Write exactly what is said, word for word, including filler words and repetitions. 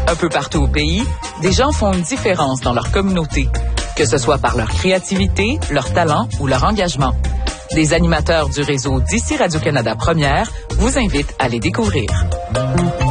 Un peu partout au pays, des gens font une différence dans leur communauté, que ce soit par leur créativité, leur talent ou leur engagement. Les animateurs du réseau d'ici Radio-Canada Première vous invitent à les découvrir.